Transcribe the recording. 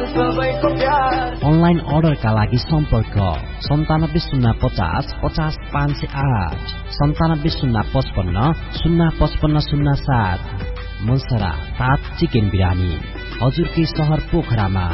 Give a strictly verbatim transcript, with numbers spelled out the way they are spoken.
Online अर्डरका लागि सम्पर्क सन्तानब्बे शून्य पचास पचास पाँच सय आठ सन्तानब्बे शून्य पचपन्न शून्य पचपन्न शून्य सात। मुसरा सात चिकन बिरानी हजुरकै सहर पोखरामा।